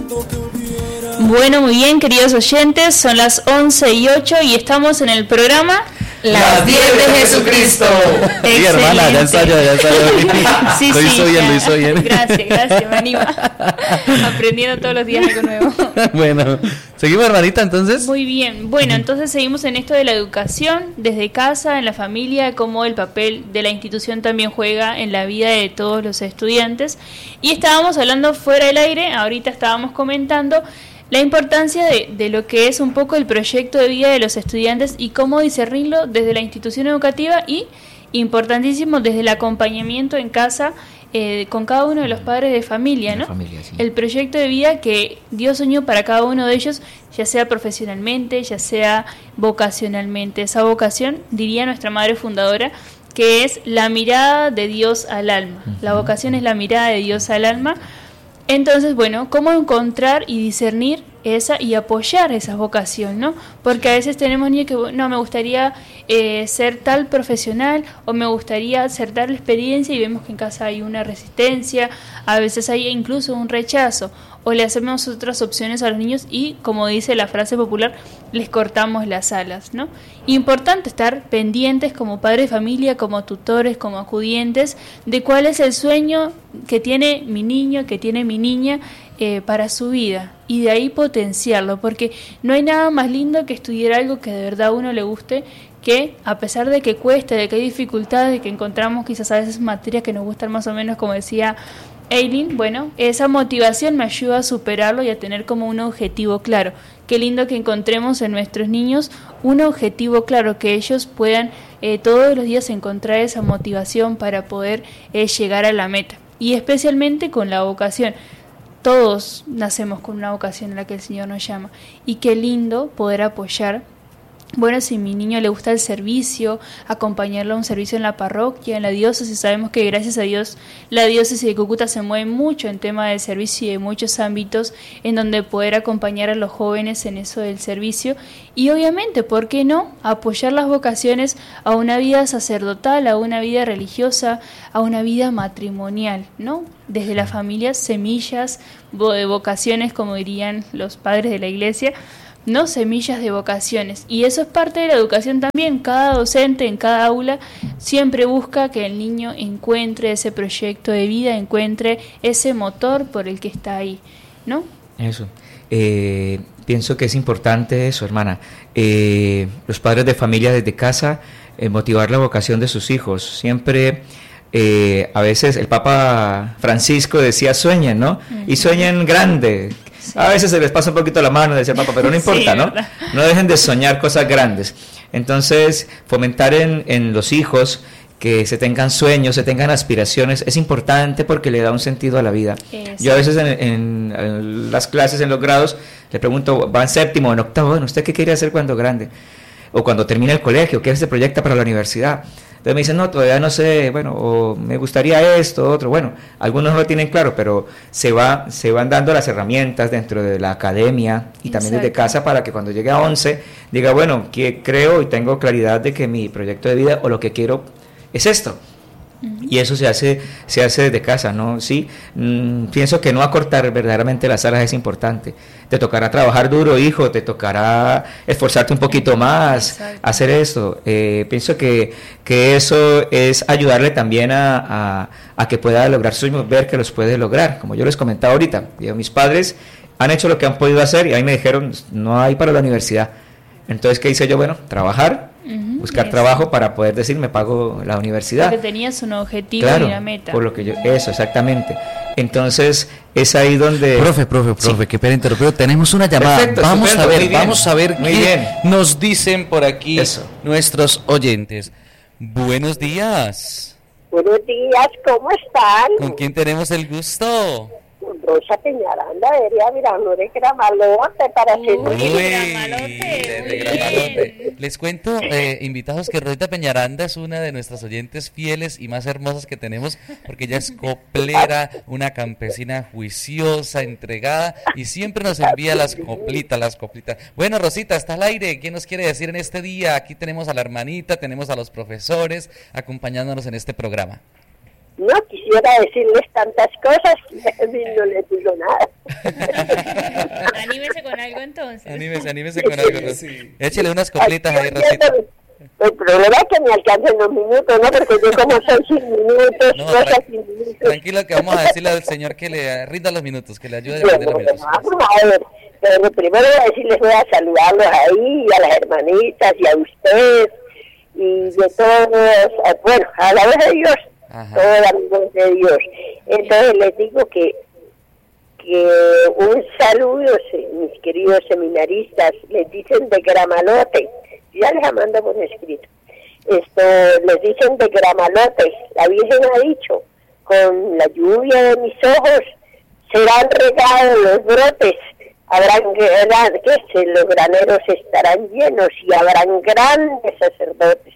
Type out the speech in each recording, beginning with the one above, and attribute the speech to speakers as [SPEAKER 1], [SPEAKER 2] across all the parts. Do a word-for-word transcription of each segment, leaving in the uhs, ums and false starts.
[SPEAKER 1] Bueno, muy bien, queridos oyentes, son las once y ocho y estamos en el programa
[SPEAKER 2] Las diez de Jesucristo.
[SPEAKER 3] Sí, hermana, ya ensayó, ya ensayó.
[SPEAKER 1] Sí,
[SPEAKER 3] lo
[SPEAKER 1] sí,
[SPEAKER 3] hizo bien,
[SPEAKER 1] ya.
[SPEAKER 3] lo hizo bien.
[SPEAKER 1] Gracias, gracias, me anima. Aprendiendo todos los días algo nuevo.
[SPEAKER 3] Bueno, seguimos, hermanita, entonces.
[SPEAKER 1] Muy bien, bueno, entonces seguimos en esto de la educación, desde casa, en la familia, cómo el papel de la institución también juega en la vida de todos los estudiantes. Y estábamos hablando fuera del aire, ahorita estábamos comentando la importancia de, de lo que es un poco el proyecto de vida de los estudiantes y cómo discernirlo desde la institución educativa y, importantísimo, desde el acompañamiento en casa eh, con cada uno de los padres de familia, ¿no?
[SPEAKER 3] Familia, sí.
[SPEAKER 1] El proyecto de vida que Dios soñó para cada uno de ellos, ya sea profesionalmente, ya sea vocacionalmente. Esa vocación, diría nuestra madre fundadora, que es la mirada de Dios al alma. Uh-huh. La vocación es la mirada de Dios al alma. Entonces, bueno, ¿cómo encontrar y discernir esa y apoyar esa vocación, ¿no? Porque a veces tenemos niños que, no, me gustaría eh, ser tal profesional o me gustaría hacer tal experiencia y vemos que en casa hay una resistencia, a veces hay incluso un rechazo o le hacemos otras opciones a los niños y, como dice la frase popular, les cortamos las alas, ¿no? Importante estar pendientes como padre de familia, como tutores, como acudientes, de cuál es el sueño que tiene mi niño, que tiene mi niña eh, para su vida y de ahí potenciarlo, porque no hay nada más lindo que estudiar algo que de verdad a uno le guste, que a pesar de que cueste, de que hay dificultades, de que encontramos quizás a veces materias que nos gustan más o menos, como decía Eileen, bueno, esa motivación me ayuda a superarlo y a tener como un objetivo claro. Qué lindo que encontremos en nuestros niños un objetivo claro, que ellos puedan eh, todos los días encontrar esa motivación para poder eh, llegar a la meta. Y especialmente con la vocación. Todos nacemos con una vocación en la que el Señor nos llama. Y qué lindo poder apoyar. Bueno, si a mi niño le gusta el servicio, acompañarlo a un servicio en la parroquia, en la diócesis. Sabemos que gracias a Dios la diócesis de Cúcuta se mueve mucho en tema del servicio y en muchos ámbitos en donde poder acompañar a los jóvenes en eso del servicio. Y obviamente, ¿por qué no? Apoyar las vocaciones a una vida sacerdotal, a una vida religiosa, a una vida matrimonial, ¿no? Desde la familia, semillas, vocaciones, como dirían los padres de la iglesia, no, semillas de vocaciones. Y eso es parte de la educación también. Cada docente en cada aula siempre busca que el niño encuentre ese proyecto de vida, encuentre ese motor por el que está ahí, ¿no?
[SPEAKER 2] Eso. Eh, pienso que es importante eso, hermana. Eh, los padres de familia desde casa, eh, motivar la vocación de sus hijos. Siempre... Eh, a veces el Papa Francisco decía sueñen, ¿no? Uh-huh. Y sueñen grande. Sí. A veces se les pasa un poquito la mano, decía el Papa, pero no importa, sí, ¿no? ¿Verdad? No dejen de soñar cosas grandes. Entonces, fomentar en, en los hijos que se tengan sueños, se tengan aspiraciones, es importante porque le da un sentido a la vida. Eso. Yo a veces en, en, en las clases, en los grados, le pregunto, va en séptimo o en octavo, bueno, ¿usted qué quiere hacer cuando grande? O cuando termine el colegio, ¿qué se proyecta para la universidad? Entonces me dicen, no, todavía no sé, bueno, o me gustaría esto, otro, bueno, algunos no lo tienen claro, pero se va, se van dando las herramientas dentro de la academia y también Exacto. desde casa para que cuando llegue a once diga, bueno, que creo y tengo claridad de que mi proyecto de vida o lo que quiero es esto. Uh-huh. Y eso se hace se hace desde casa, ¿no? Sí, mm, pienso que no acortar verdaderamente las alas es importante. Te tocará trabajar duro, hijo, te tocará esforzarte un poquito más, Exacto. hacer esto. Eh, pienso que, que eso es ayudarle también a, a, a que pueda lograr sus sueños, ver que los puede lograr. Como yo les comentaba ahorita, digo, mis padres han hecho lo que han podido hacer y ahí me dijeron, no hay para la universidad. Entonces, ¿qué hice yo? Bueno, trabajar, uh-huh, buscar eso. trabajo para poder decir, me pago la universidad.
[SPEAKER 1] Porque tenías un objetivo
[SPEAKER 2] claro,
[SPEAKER 1] y una meta.
[SPEAKER 2] Por lo que yo, eso, exactamente. Entonces, es ahí donde...
[SPEAKER 3] Profe, profe, profe, sí. qué pena interrumpir. Tenemos una llamada.
[SPEAKER 2] Perfecto,
[SPEAKER 3] vamos
[SPEAKER 2] estupendo,
[SPEAKER 3] a ver, vamos a ver
[SPEAKER 2] muy
[SPEAKER 3] qué
[SPEAKER 2] bien.
[SPEAKER 3] nos dicen por aquí
[SPEAKER 2] eso.
[SPEAKER 3] nuestros oyentes. Buenos días.
[SPEAKER 4] Buenos días, ¿cómo están?
[SPEAKER 3] ¿Con quién tenemos el gusto?
[SPEAKER 4] Rosa Peñaranda, debería mirar, no de Gramalote para ser
[SPEAKER 3] Uy, de, de Gramalote. Les cuento, eh, invitados, que Rosita Peñaranda es una de nuestras oyentes fieles y más hermosas que tenemos, porque ella es coplera, una campesina juiciosa, entregada, y siempre nos envía las coplitas, las coplitas. Bueno, Rosita, está al aire. ¿Qué nos quiere decir en este día? Aquí tenemos a la hermanita, tenemos a los profesores acompañándonos en este programa.
[SPEAKER 4] No quisiera decirles tantas cosas, no les digo nada.
[SPEAKER 1] Anímese con algo entonces.
[SPEAKER 3] Anímese, anímese con algo. ¿No? Sí. Échele unas coplitas ahí, Rosita.
[SPEAKER 4] El problema es que me alcancen los minutos, ¿no? Porque yo como soy sin minutos,
[SPEAKER 3] no,
[SPEAKER 4] cosas
[SPEAKER 3] tra
[SPEAKER 4] sin minutos.
[SPEAKER 3] Tranquilo, que vamos a decirle al señor que le rinda los minutos, que le ayude a
[SPEAKER 4] Bueno,
[SPEAKER 3] rindar los minutos.
[SPEAKER 4] vamos a ver, pero primero voy a decirles, voy a saludarlos ahí, a las hermanitas y a ustedes, y de todos, bueno, a la vez de Dios, Ajá. todos amigos de Dios. Entonces les digo que, que un saludo, mis queridos seminaristas, les dicen de Gramalote, ya les mando por escrito. Esto les dicen de Gramalote, la Virgen ha dicho, con la lluvia de mis ojos serán regados los brotes, habrán que los graneros estarán llenos y habrán grandes sacerdotes.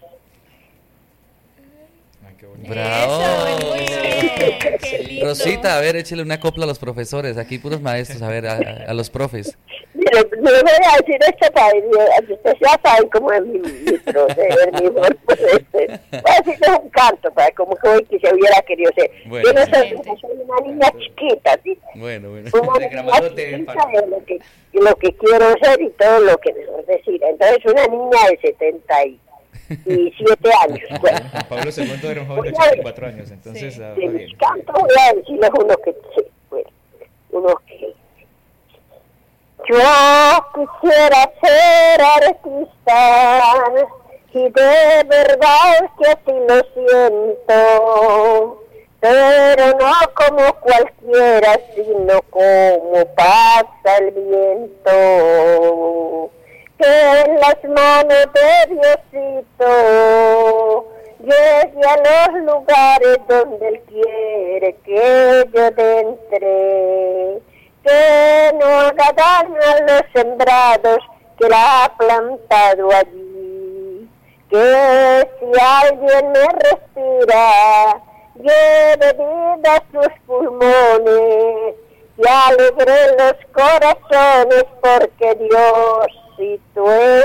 [SPEAKER 3] ¡Bravo!
[SPEAKER 1] Eso, muy bien. Qué lindo.
[SPEAKER 3] Rosita, a ver, échale una copla a los profesores, aquí puros maestros, a ver, a, a los profes.
[SPEAKER 4] Mire, me voy a decir esto para que usted ya sabe cómo es mi, mi proceder, mi amor, pues, este, voy a decirles un canto para como que que se hubiera querido ser.
[SPEAKER 3] Bueno,
[SPEAKER 4] yo no soy, soy una niña chiquita, ¿sí?
[SPEAKER 3] Bueno, bueno.
[SPEAKER 4] Una niña chiquita es lo que, lo que quiero ser y todo lo que mejor decir. Entonces, una niña de setenta y siete años. Bueno.
[SPEAKER 2] Pablo segundo era un joven de ochenta y cuatro años, entonces... Sí. Ah,
[SPEAKER 4] de mis cantos voy a decirles uno que... Sí, bueno, uno que... Yo quisiera ser artista y de verdad que así lo siento, pero no como cualquiera, sino como pasa el viento, que en las manos de Diosito llegue a los lugares donde Él quiere que yo entre, que no haga daño a los sembrados que Él ha plantado allí, que si alguien me respira, lleve vida a sus pulmones y alegre los corazones, porque Diosito es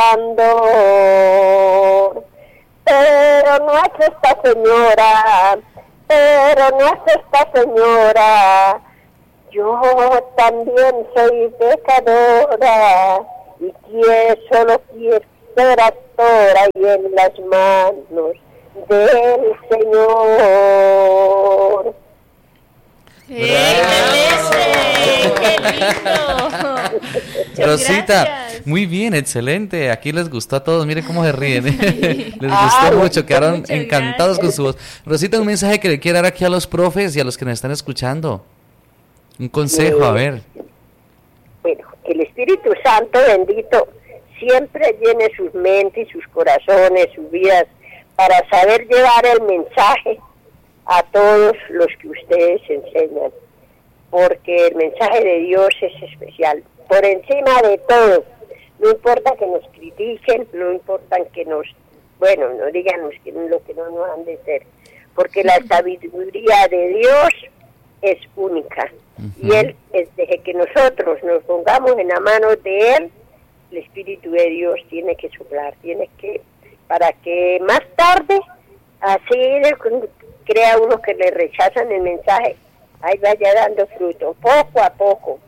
[SPEAKER 4] candor. Pero no es esta señora, pero no es esta señora, yo también soy pecadora y que solo quiero ser actora y en las manos del Señor.
[SPEAKER 1] ¡Eh, ¡Qué lindo!
[SPEAKER 3] Rosita,
[SPEAKER 1] Gracias.
[SPEAKER 3] muy bien, excelente. Aquí les gustó a todos, miren cómo se ríen. Les
[SPEAKER 4] Ah,
[SPEAKER 3] gustó mucho, quedaron
[SPEAKER 1] muchas
[SPEAKER 3] encantados
[SPEAKER 1] gracias.
[SPEAKER 3] con su voz. Rosita, un mensaje que le quiera dar aquí a los profes y a los que nos están escuchando. Un consejo, a ver.
[SPEAKER 4] Bueno, que el Espíritu Santo bendito siempre llene sus mentes, sus corazones, sus vidas, para saber llevar el mensaje a todos los que ustedes enseñan, porque el mensaje de Dios es especial, por encima de todo. No importa que nos critiquen, no importa que nos, bueno, no digan que lo que no nos han de ser, porque la sabiduría de Dios es única, uh-huh. y Él, es desde que nosotros nos pongamos en la mano de Él, el Espíritu de Dios tiene que soplar, tiene que, para que más tarde, así crea uno que le rechazan el mensaje, ahí vaya dando fruto, poco a poco,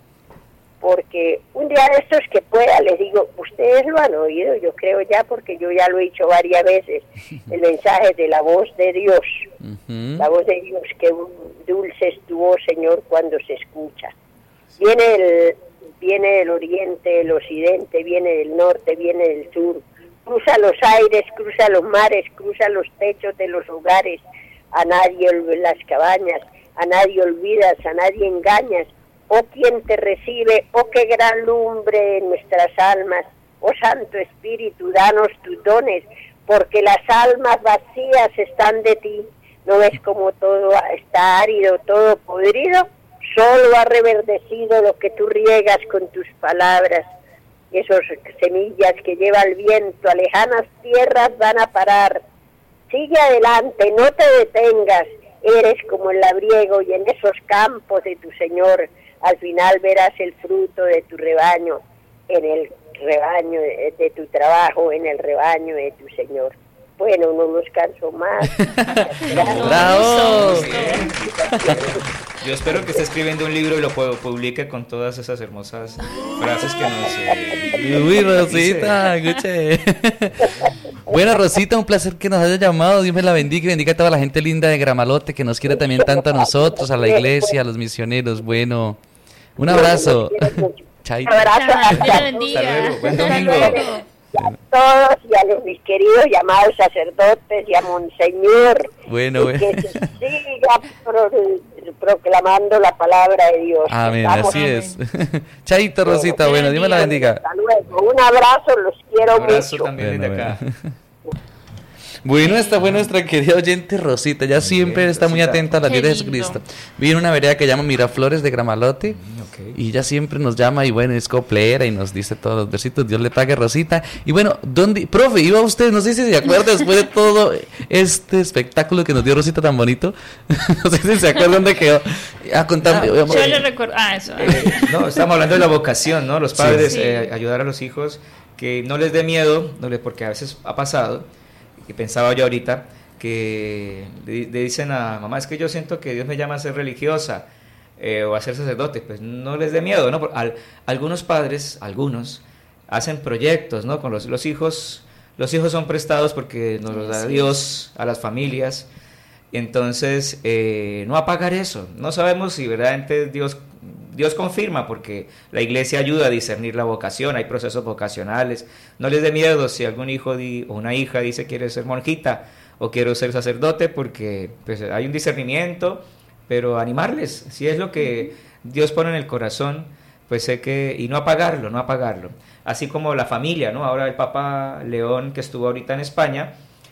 [SPEAKER 4] porque un día de estos que pueda, les digo, ustedes lo han oído, yo creo ya, porque yo ya lo he dicho varias veces, el mensaje de la voz de Dios, uh-huh. la voz de Dios, que dulce es tu voz, Señor, cuando se escucha. Viene el, viene del oriente, del occidente, viene del norte, viene del sur, cruza los aires, cruza los mares, cruza los techos de los hogares, a nadie las cabañas, a nadie olvidas, a nadie engañas, oh quien te recibe, oh qué gran lumbre en nuestras almas, oh Santo Espíritu, danos tus dones, porque las almas vacías están de ti, ¿no ves como todo está árido, todo podrido? Solo ha reverdecido lo que tú riegas con tus palabras, esas semillas que lleva el viento a lejanas tierras van a parar. Sigue adelante, no te detengas, eres como el labriego y en esos campos de tu Señor, al final verás el fruto de tu rebaño, en el rebaño de, de tu trabajo, en el rebaño de tu Señor. bueno, no los canso más.
[SPEAKER 3] ¡Bravo!
[SPEAKER 2] Yo espero que esté escribiendo un libro y lo pu- publique con todas esas hermosas frases que nos... Eh,
[SPEAKER 3] Uy, Rosita, escuche. Bueno, Rosita, un placer que nos haya llamado. Dios me la bendiga y bendiga a toda la gente linda de Gramalote que nos quiere también tanto a nosotros, a la iglesia, a los misioneros. Bueno, un abrazo. Chaito.
[SPEAKER 4] Un abrazo
[SPEAKER 1] Chao, Dios te
[SPEAKER 4] a
[SPEAKER 1] bendiga.
[SPEAKER 2] Hasta luego, buen
[SPEAKER 1] Hasta
[SPEAKER 2] domingo.
[SPEAKER 1] luego.
[SPEAKER 4] todos y a los mis queridos llamados sacerdotes y a Monseñor.
[SPEAKER 3] Bueno, bueno.
[SPEAKER 4] Que se siga pro- proclamando la palabra de Dios.
[SPEAKER 3] Amén,
[SPEAKER 4] Estamos-
[SPEAKER 3] así es. Chaito, Rosita, bueno, Dios me la bendiga.
[SPEAKER 4] Hasta luego. Un abrazo, los quiero
[SPEAKER 2] Un abrazo
[SPEAKER 4] mucho.
[SPEAKER 2] también desde
[SPEAKER 3] Bueno,
[SPEAKER 2] acá.
[SPEAKER 3] Bueno, esta fue nuestra querida oyente Rosita. Ya siempre
[SPEAKER 2] bien,
[SPEAKER 3] está muy
[SPEAKER 2] Rosita.
[SPEAKER 3] atenta a la
[SPEAKER 1] Qué
[SPEAKER 3] vida de
[SPEAKER 1] lindo.
[SPEAKER 3] Jesucristo. Vive en una vereda que llama Miraflores de Gramalote.
[SPEAKER 2] Ok.
[SPEAKER 3] Y ella siempre nos llama y bueno, es coplera y nos dice todos los versitos. Dios le pague, Rosita. Y bueno, ¿dónde? Profe, iba usted, no sé si se acuerda después de todo este espectáculo que nos dio Rosita tan bonito. No sé si se acuerda dónde quedó. A contarme.
[SPEAKER 1] Yo le recuerdo. Ah, eso.
[SPEAKER 2] Eh, no, estamos hablando de la vocación, ¿no? Los padres,
[SPEAKER 1] Sí.
[SPEAKER 2] eh, ayudar a los hijos, que no les dé miedo, no les, porque a veces ha pasado, y pensaba yo ahorita, que le, le dicen a mamá, es que yo siento que Dios me llama a ser religiosa eh, o a ser sacerdote, pues no les dé miedo, ¿no? Por- al- algunos padres, algunos, hacen proyectos, ¿no? Con los, los hijos, los hijos son prestados porque nos los da
[SPEAKER 1] Así
[SPEAKER 2] Dios a las familias. Entonces, eh, no apagar eso. No sabemos si verdaderamente Dios, Dios confirma, porque la iglesia ayuda a discernir la vocación, hay procesos vocacionales. No les dé miedo si algún hijo di- o una hija dice quiere ser monjita o quiero ser sacerdote, porque pues, hay un discernimiento, pero animarles, si es lo que Dios pone en el corazón, pues sé que, y no apagarlo, no apagarlo. Así como la familia, ¿no? Ahora el Papa León, que estuvo ahorita en España,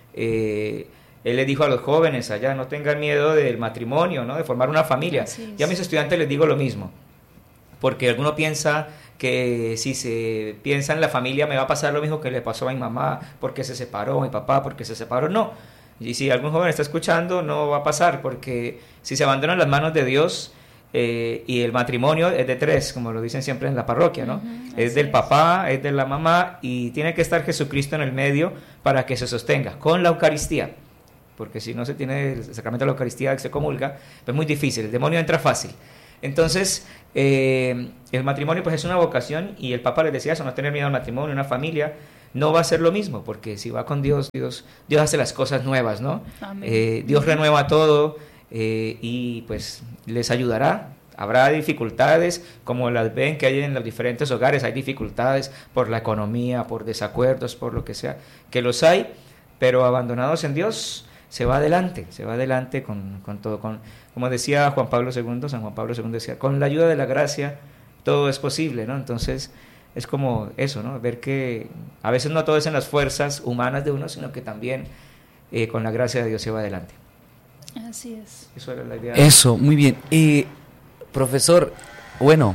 [SPEAKER 2] eh, él le dijo a los jóvenes allá, no tengan miedo del matrimonio, ¿no? De formar una familia.
[SPEAKER 1] Así es.
[SPEAKER 2] Yo a mis estudiantes les digo lo mismo, porque alguno piensa que si se piensa en la familia me va a pasar lo mismo que le pasó a mi mamá, porque se separó, mi papá, porque se separó. No. Y si algún joven está escuchando, no va a pasar, porque si se abandonan las manos de Dios, eh, y el matrimonio es de tres, como lo dicen siempre en la parroquia, ¿no?
[SPEAKER 1] Ujú,
[SPEAKER 2] Es
[SPEAKER 1] así
[SPEAKER 2] del
[SPEAKER 1] es.
[SPEAKER 2] papá, es de la mamá, y tiene que estar Jesucristo en el medio para que se sostenga, con la Eucaristía. Porque si no se tiene el sacramento de la Eucaristía que se comulga, pues es muy difícil, el demonio entra fácil. Entonces, eh, el matrimonio pues es una vocación, y el Papa les decía eso, no tener miedo al matrimonio, una familia, no va a ser lo mismo, porque si va con Dios, Dios, Dios hace las cosas nuevas, ¿no?
[SPEAKER 1] Amén.
[SPEAKER 2] Eh, Dios renueva todo, eh, y pues les ayudará. Habrá dificultades, como las ven que hay en los diferentes hogares, hay dificultades por la economía, por desacuerdos, por lo que sea, que los hay, pero abandonados en Dios, se va adelante, se va adelante con, con todo, con, como decía Juan Pablo segundo, San Juan Pablo segundo decía, con la ayuda de la gracia todo es posible, ¿no? Entonces es como eso, ¿no? Ver que a veces no todo es en las fuerzas humanas de uno, sino que también eh, con la gracia de Dios se va adelante.
[SPEAKER 1] Así es.
[SPEAKER 2] Eso era la idea.
[SPEAKER 3] Eso, muy bien. Eh, profesor, bueno,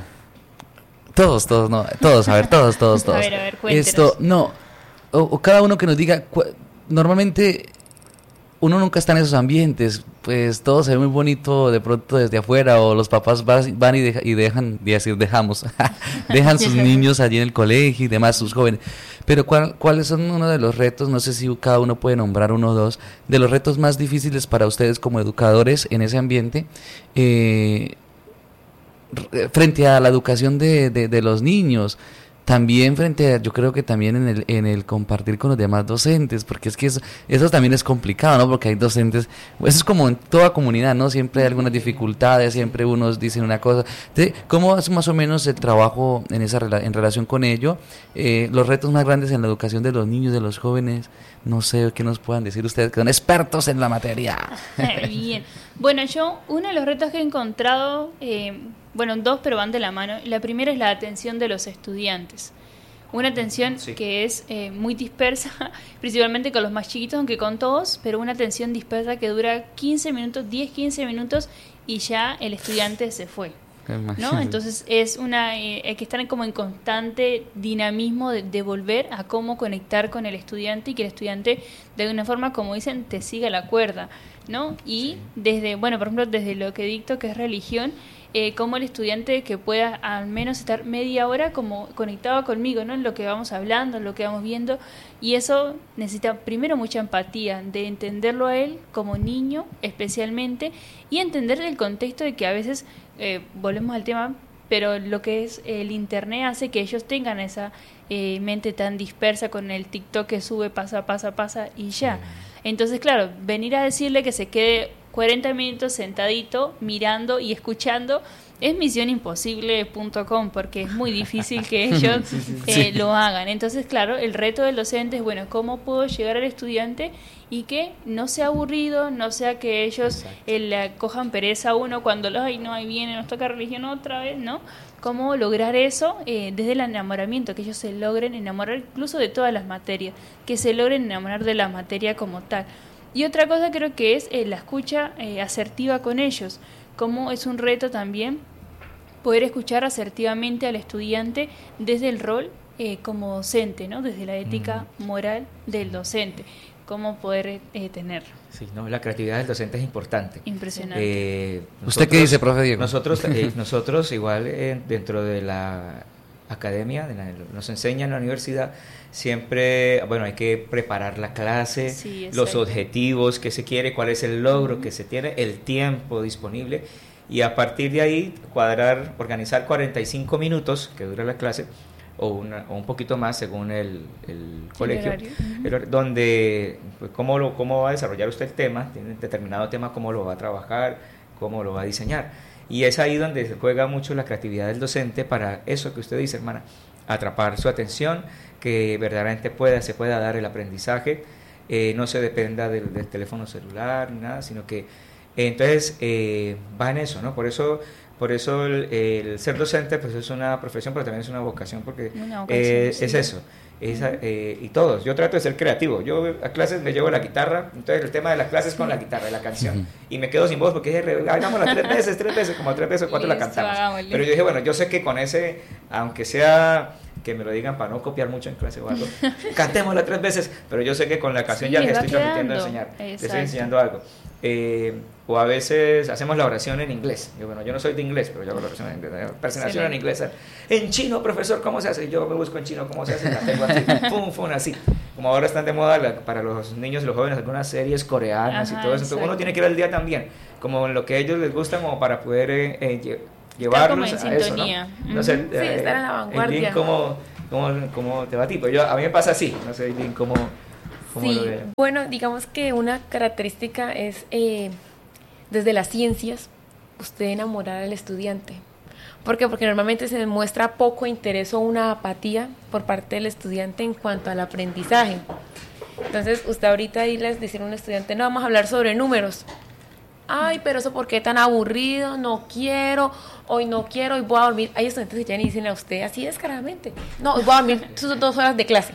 [SPEAKER 3] todos, todos, no, todos, a ver, todos, todos,
[SPEAKER 1] A
[SPEAKER 3] todos.
[SPEAKER 1] ver, a ver, cuéntenos.
[SPEAKER 3] Esto, no, o, o cada uno que nos diga, cu- normalmente uno nunca está en esos ambientes, pues todo se ve muy bonito de pronto desde afuera, o los papás vas- van y, deja- y dejan, y decir, dejamos, dejan sus niños allí en el colegio y demás, sus jóvenes. Pero ¿cuál- ¿cuáles son uno de los retos? No sé si cada uno puede nombrar uno o dos, de los retos más difíciles para ustedes como educadores en ese ambiente, eh, r- frente a la educación de, de, de los niños. También frente a, yo creo que también en el, en el compartir con los demás docentes, porque es que eso, eso también es complicado, ¿no? Porque hay docentes, eso es como en toda comunidad, ¿no? Siempre hay algunas dificultades, siempre unos dicen una cosa. Entonces, ¿cómo es más o menos el trabajo en esa rela- en relación con ello? Eh, los retos más grandes en la educación de los niños, de los jóvenes, no sé qué nos puedan decir ustedes, que son expertos en la materia.
[SPEAKER 1] Bien. Bueno, yo, uno de los retos que he encontrado, eh, bueno, dos, pero van de la mano. La primera es la atención de los estudiantes. Una atención
[SPEAKER 2] Sí.
[SPEAKER 1] que es eh, muy dispersa, principalmente con los más chiquitos, aunque con todos, pero una atención dispersa que dura quince minutos, diez, quince minutos, y ya el estudiante se fue, ¿no? Entonces es una eh, hay que estar como en constante dinamismo de, de volver a cómo conectar con el estudiante y que el estudiante de alguna forma, como dicen, te siga la cuerda, ¿no? Y desde, bueno, por ejemplo, desde lo que dicto, que es religión, eh, como el estudiante que pueda al menos estar media hora como conectado conmigo, ¿no? En lo que vamos hablando, en lo que vamos viendo, y eso necesita primero mucha empatía, de entenderlo a él como niño especialmente, y entender el contexto de que a veces, eh, volvemos al tema, pero lo que es el internet hace que ellos tengan esa eh, mente tan dispersa con el TikTok que sube, pasa, pasa, pasa y ya. Entonces, claro, venir a decirle que se quede cuarenta minutos sentadito, mirando y escuchando, es misión imposible punto com, porque es muy difícil que ellos sí, sí, sí. Eh, lo hagan. Entonces, claro, el reto del docente es, bueno, ¿cómo puedo llegar al estudiante y que no sea aburrido, no sea que ellos eh, le cojan pereza a uno cuando, ay, no, ahí viene, nos toca religión otra vez, ¿no? ¿Cómo lograr eso eh, desde el enamoramiento, que ellos se logren enamorar incluso de todas las materias, que se logren enamorar de la materia como tal? Y otra cosa creo que es eh, la escucha eh, asertiva con ellos, como es un reto también poder escuchar asertivamente al estudiante desde el rol eh, como docente, ¿no? Desde la ética moral del docente, cómo poder eh, tenerlo.
[SPEAKER 2] Sí, no, la creatividad del docente es importante.
[SPEAKER 1] Impresionante.
[SPEAKER 2] Eh, nosotros,
[SPEAKER 3] ¿Usted qué dice, profe Diego?
[SPEAKER 2] Nosotros, eh, nosotros igual eh, dentro de la academia, de la, nos enseña en la universidad, siempre, bueno, hay que preparar la clase, sí, los objetivos que se quiere, cuál es el logro uh-huh. que se tiene, el tiempo disponible, y a partir de ahí cuadrar, organizar cuarenta y cinco minutos que dura la clase, o, una, o un poquito más según el, el colegio, el, uh-huh. donde, pues, cómo, lo, cómo va a desarrollar usted el tema, tiene determinado tema, cómo lo va a trabajar, cómo lo va a diseñar. Y es ahí donde se juega mucho la creatividad del docente para eso que usted dice, hermana, atrapar su atención, que verdaderamente pueda, se pueda dar el aprendizaje, eh, no se dependa del, del teléfono celular ni nada, sino que eh, entonces eh, va en eso, ¿no? Por eso, por eso el, el ser docente pues es una profesión, pero también es una vocación, porque una vocación, eh, sí. es eso. Esa, eh, y todos, yo trato de ser creativo, yo a clases me llevo la guitarra, entonces el tema de las clases con la guitarra y la canción, uh-huh. y me quedo sin voz porque dije, hagámosla tres veces, tres veces, como tres veces o cuatro la cantamos, hagámosle. Pero yo dije, bueno, yo sé que con ese, aunque sea, que me lo digan para no copiar mucho en clase o algo, cantémosla tres veces, pero yo sé que con la canción sí, ya le estoy transmitiendo a enseñar, le estoy enseñando algo. Eh, o a veces hacemos la oración en inglés. Yo, bueno, yo no soy de inglés, pero yo hago la oración en inglés. Presentación en inglés. En chino, profesor, ¿cómo se hace? Yo me busco en chino, ¿cómo se hace? La tengo así, pum, pum, así. Como ahora están de moda la, para los niños y los jóvenes algunas series coreanas. Ajá, y todo eso. Entonces uno tiene que ir al día también, como en lo que a ellos les gusta, como para poder eh, eh, llevarlos a
[SPEAKER 1] sintonía.
[SPEAKER 2] Eso, ¿no? No sé,
[SPEAKER 5] sí, eh, estar en la vanguardia.
[SPEAKER 2] El ¿cómo, cómo, cómo te va a ti? Pues yo, a mí me pasa así, no sé, Lin, ¿cómo, cómo
[SPEAKER 5] sí,
[SPEAKER 2] lo ve?
[SPEAKER 5] Bueno, digamos que una característica es... Eh, desde las ciencias, usted enamorar al estudiante. ¿Por qué? Porque normalmente se demuestra poco interés o una apatía por parte del estudiante en cuanto al aprendizaje. Entonces, usted ahorita irles decir a un estudiante, no, vamos a hablar sobre números. Ay, pero eso, ¿por qué tan aburrido? No quiero, hoy no quiero, hoy voy a dormir. Hay estudiantes que ya ni dicen a usted así descaradamente, no, hoy voy a dormir sus dos horas de clase.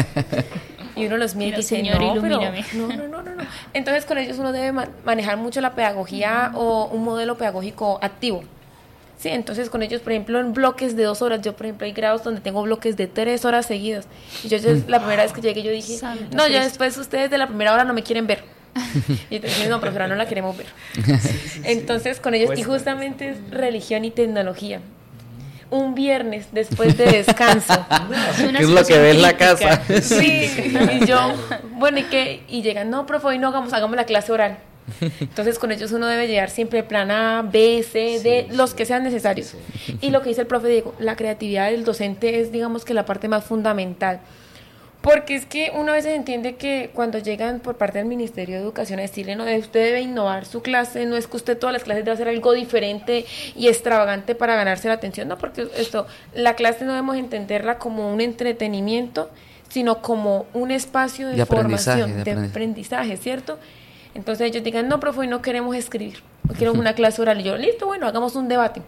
[SPEAKER 5] Y uno los mira y dice,
[SPEAKER 1] señor,
[SPEAKER 5] no, pero,
[SPEAKER 1] no,
[SPEAKER 5] no, no, no, no. Entonces con ellos uno debe man- manejar mucho la pedagogía uh-huh. o un modelo pedagógico activo. Sí, entonces con ellos, por ejemplo, en bloques de dos horas, yo por ejemplo hay grados donde tengo bloques de tres horas seguidas. Y yo, yo la primera vez que llegué yo dije, Santa no, Cristo. Ya después ustedes de la primera hora no me quieren ver. Y entonces, no, profesora, no la queremos ver. Sí, sí, entonces con ellos, y justamente es religión y tecnología. Un viernes después de descanso.
[SPEAKER 3] ¿Qué es lo que ve en la casa?
[SPEAKER 5] Sí, y yo, bueno, ¿y qué? Y llegan, no, profe, hoy no hagamos, hagamos la clase oral. Entonces con ellos uno debe llegar siempre plan A, B, C, D, sí, los sí, que sean necesarios. Sí. Y lo que dice el profe Diego, la creatividad del docente es, digamos, que la parte más fundamental. Porque es que uno a veces entiende que cuando llegan por parte del Ministerio de Educación a decirle, no, usted debe innovar su clase, no es que usted todas las clases debe hacer algo diferente y extravagante para ganarse la atención, no, porque esto, la clase no debemos entenderla como un entretenimiento, sino como un espacio de, de formación, de, de aprendizaje, ¿cierto? Entonces ellos digan, no, profe, hoy no queremos escribir, hoy queremos una clase oral, y yo, listo, bueno, hagamos un debate.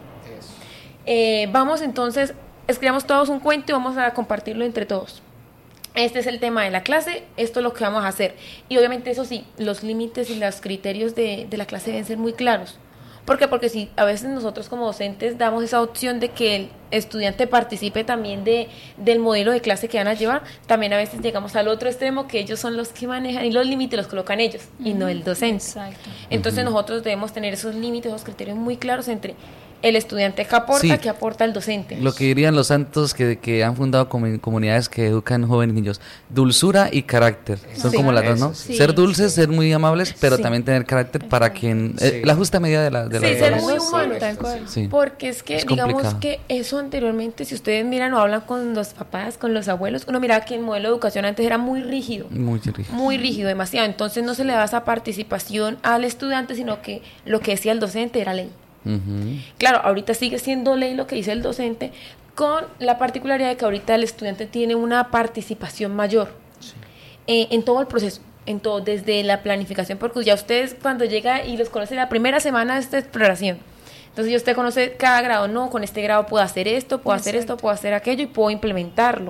[SPEAKER 5] Eh, vamos entonces, escribamos todos un cuento y vamos a compartirlo entre todos. Este es el tema de la clase, esto es lo que vamos a hacer. Y obviamente eso sí, los límites y los criterios de, de la clase deben ser muy claros. ¿Por qué? Porque si a veces nosotros como docentes damos esa opción de que el estudiante participe también de, del modelo de clase que van a llevar, también a veces llegamos al otro extremo, que ellos son los que manejan y los límites los colocan ellos, uh-huh. y no el docente. Exacto. Entonces uh-huh. nosotros debemos tener esos límites, esos criterios muy claros entre el estudiante que aporta,
[SPEAKER 3] Sí.
[SPEAKER 5] que aporta el docente.
[SPEAKER 3] Lo que dirían los santos que, que han fundado comu- comunidades que educan jóvenes niños, dulzura y carácter, son
[SPEAKER 5] Sí.
[SPEAKER 3] como las dos, ¿no?
[SPEAKER 2] Eso,
[SPEAKER 1] sí.
[SPEAKER 3] Ser dulces, ser muy amables, pero
[SPEAKER 5] Sí.
[SPEAKER 3] también tener carácter para quien,
[SPEAKER 2] Sí.
[SPEAKER 3] eh, la justa medida de la de la
[SPEAKER 5] Sí,
[SPEAKER 3] de
[SPEAKER 5] ser
[SPEAKER 3] la-
[SPEAKER 5] muy
[SPEAKER 1] Sí,
[SPEAKER 5] humano.
[SPEAKER 1] tal cual.
[SPEAKER 3] Sí.
[SPEAKER 5] Porque es que,
[SPEAKER 3] Es
[SPEAKER 5] digamos
[SPEAKER 3] complicado.
[SPEAKER 5] que eso anteriormente, si ustedes miran o hablan con los papás, con los abuelos, uno miraba que el modelo de educación antes era muy rígido.
[SPEAKER 3] Muy rígido.
[SPEAKER 5] Muy rígido, demasiado. Entonces no se le da esa participación al estudiante, sino que lo que decía el docente era ley.
[SPEAKER 3] Ujú.
[SPEAKER 5] Claro, ahorita sigue siendo ley lo que dice el docente, con la particularidad de que ahorita el estudiante tiene una participación mayor eh, en todo el proceso, en todo, desde la planificación, porque ya ustedes cuando llega y los conoce la primera semana de esta exploración, entonces ya usted conoce cada grado, no, con este grado puedo hacer esto, puedo hacer esto, puedo hacer aquello y puedo implementarlo.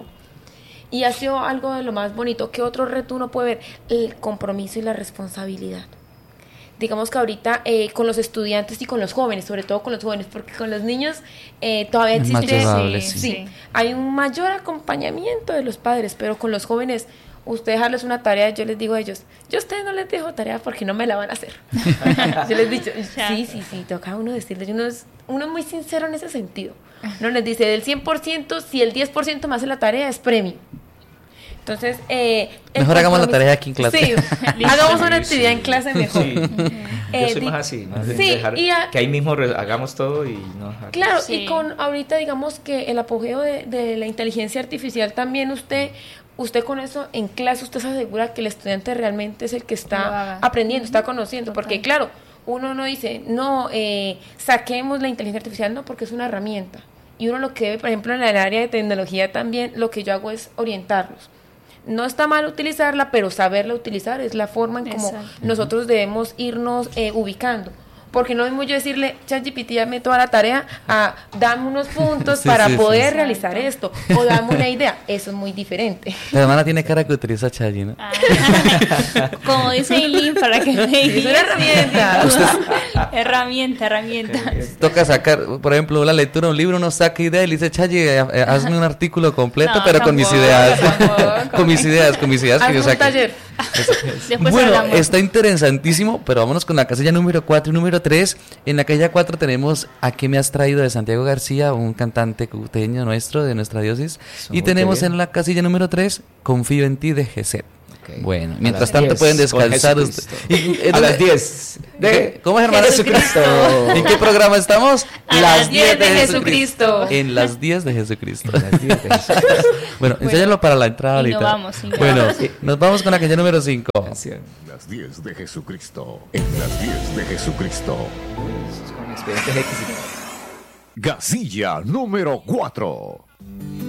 [SPEAKER 5] Y ha sido algo de lo más bonito. ¿Qué otro reto uno puede ver? El compromiso y la responsabilidad. Digamos que ahorita eh, con los estudiantes y con los jóvenes, sobre todo con los jóvenes, porque con los niños eh, todavía
[SPEAKER 3] Es más
[SPEAKER 5] existe,
[SPEAKER 3] llevable,
[SPEAKER 5] sí,
[SPEAKER 3] sí.
[SPEAKER 5] sí, hay un mayor acompañamiento de los padres, pero con los jóvenes, usted dejarles una tarea, yo les digo a ellos, yo a ustedes no les dejo tarea porque no me la van a hacer. Yo les digo, sí, sí, sí, toca a uno decirles, uno es, uno es muy sincero en ese sentido. Uno les dice, del cien por ciento, si el diez por ciento me hace la tarea, es premio. Entonces, eh, el
[SPEAKER 3] Mejor hagamos la
[SPEAKER 5] compromiso-
[SPEAKER 3] tarea aquí en clase.
[SPEAKER 5] Sí, hagamos una actividad en clase mejor.
[SPEAKER 2] Sí.
[SPEAKER 5] Eh,
[SPEAKER 2] Yo soy
[SPEAKER 5] di-
[SPEAKER 2] más así, más bien
[SPEAKER 5] sí,
[SPEAKER 2] dejar
[SPEAKER 5] y a-
[SPEAKER 2] que ahí mismo re- hagamos todo y no dejar-
[SPEAKER 5] Claro,
[SPEAKER 1] Sí.
[SPEAKER 5] y con ahorita digamos que el apogeo de, de la inteligencia artificial también usted, usted con eso en clase usted se asegura que el estudiante realmente es el que
[SPEAKER 1] Lo
[SPEAKER 5] está
[SPEAKER 1] haga.
[SPEAKER 5] aprendiendo, está conociendo,
[SPEAKER 1] Total.
[SPEAKER 5] porque claro, uno no dice, no, eh, saquemos la inteligencia artificial, no, porque es una herramienta. Y uno lo que debe, por ejemplo, en el área de tecnología también, lo que yo hago es orientarlos. No está mal utilizarla, pero saberla utilizar es la forma en como
[SPEAKER 1] Exacto.
[SPEAKER 5] nosotros debemos irnos eh, ubicando. Porque no es mismo yo decirle, ChatGPT, dame toda la tarea, a dame unos puntos
[SPEAKER 3] Sí,
[SPEAKER 5] para
[SPEAKER 3] sí, sí.
[SPEAKER 5] poder
[SPEAKER 1] Exacto.
[SPEAKER 5] realizar esto, o dame una idea. Eso es muy diferente.
[SPEAKER 3] La hermana tiene cara que utiliza Chayi, ¿no?
[SPEAKER 1] Ah. Como dice Eileen, para que me
[SPEAKER 5] Es una herramienta.
[SPEAKER 1] herramienta, herramienta.
[SPEAKER 3] Toca sacar, por ejemplo, la lectura de un libro, uno saca idea y le dice, Chayi, eh, eh, hazme un artículo completo,
[SPEAKER 1] No,
[SPEAKER 3] pero con mis
[SPEAKER 1] tampoco,
[SPEAKER 3] ideas.
[SPEAKER 5] tampoco.
[SPEAKER 3] con mis ideas, con mis ideas que
[SPEAKER 5] Haz
[SPEAKER 3] yo
[SPEAKER 5] un
[SPEAKER 3] saqué.
[SPEAKER 5] taller.
[SPEAKER 1] Después
[SPEAKER 3] Bueno,
[SPEAKER 1] hablamos.
[SPEAKER 3] está interesantísimo, pero vámonos con la casilla número cuatro y número tres. En la casilla cuatro tenemos a qué me has traído de Santiago García, un cantante cuteño nuestro, de nuestra diócesis.
[SPEAKER 2] Eso,
[SPEAKER 3] Y
[SPEAKER 2] muy
[SPEAKER 3] tenemos
[SPEAKER 2] bien.
[SPEAKER 3] en la casilla número tres, Confío en ti, de Geset.
[SPEAKER 2] Ok.
[SPEAKER 3] Bueno,
[SPEAKER 2] A
[SPEAKER 3] mientras
[SPEAKER 2] las
[SPEAKER 3] tanto
[SPEAKER 2] diez,
[SPEAKER 3] pueden
[SPEAKER 2] con
[SPEAKER 3] descansar
[SPEAKER 2] Jesucristo.
[SPEAKER 3] ustedes. Y- y-
[SPEAKER 2] A las diez de
[SPEAKER 3] ¿Cómo es, hermano?
[SPEAKER 2] Jesucristo.
[SPEAKER 3] ¿En qué programa estamos?
[SPEAKER 5] A las diez de Jesucristo.
[SPEAKER 3] En las diez de Jesucristo.
[SPEAKER 2] A las diez de Jesucristo.
[SPEAKER 3] Bueno, enséñalo para la entrada
[SPEAKER 1] Y
[SPEAKER 3] ahorita.
[SPEAKER 1] no vamos, y no
[SPEAKER 3] Bueno,
[SPEAKER 1] vamos.
[SPEAKER 3] nos vamos con la casilla número cinco.
[SPEAKER 2] Canción.
[SPEAKER 6] Las diez de Jesucristo. En las diez de Jesucristo.
[SPEAKER 2] Con expedientes X.
[SPEAKER 6] Casilla número cuatro.